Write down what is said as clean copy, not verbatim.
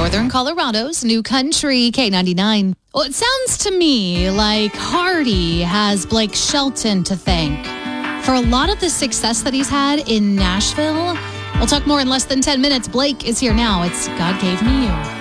Northern Colorado's New Country K99. Well, it sounds to me like Hardy has Blake Shelton to thank for a lot of the success that he's had in Nashville. We'll talk more in less than 10 minutes. Blake is here now. It's God Gave Me You.